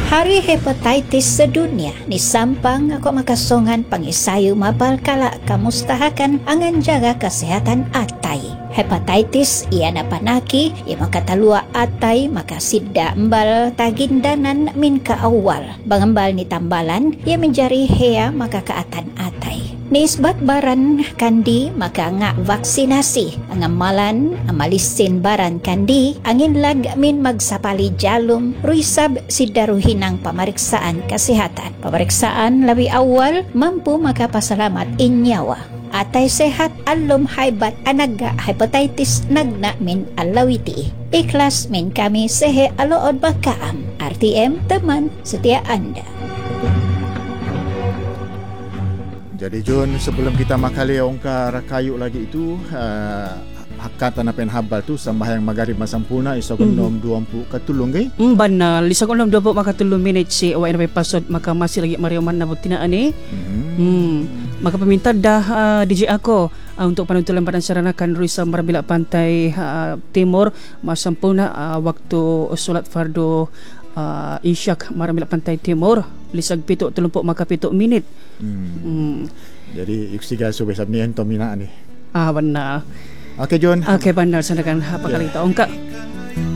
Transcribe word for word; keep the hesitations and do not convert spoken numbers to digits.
Hari Hepatitis Sedunia ni sampang ako makasongan pangisayo mapal kala kamustahakan angan jaga kesehatan atay. Hepatitis ia na panaki, ia makatalua atay makasidda embal tagindanan min kaawal. Bangambal ni tambalan, ia menjari hea makakaatan atay. Nisbat baran kandi maka nga vaksinasi ang amalan amalisin baran kandi angin lag min magsapali jalum ruisab si daruhinang pamariksaan kesehatan. Pamariksaan labi awal mampu makapasalamat inyawa. Atay sehat alom haibat anaga hepatitis nagna min alawiti. Ikhlas min kami sehe alood bakaam. R T M teman setia Anda. Jadi Jun, sebelum kita makali ongka rakayu lagi itu uh, hakat anapen habal tu sambayang magarib masampuna isagon nom dua puluh katulung gay. Mm, banal isagon nom dua puluh makatulung minit si awak na pasod maka masih lagi mariuman na butinaan ni. Mm-hmm. Hmm. Maka peminta dah uh, D J ako uh, untuk panuntulan badan saranakan Ruisa Marambila Pantai uh, Timur masampuna uh, waktu solat fardu uh, Isyak Marambila Pantai Timur lisag pituk telumpuk maka pituk minit. Hmm. Hmm. Jadi yuksiga subesab ni ento mina ni. Ah benar. Okey John. Okey benar sanakan apa kali tahu engkau.